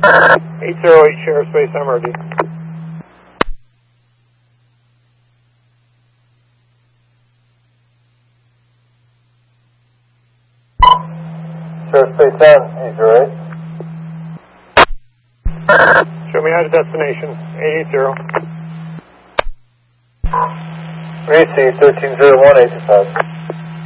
808 Sheriff Space MRD. Sheriff Space 10, 808. Show me out of destination, 880. Reese, 1301, 825.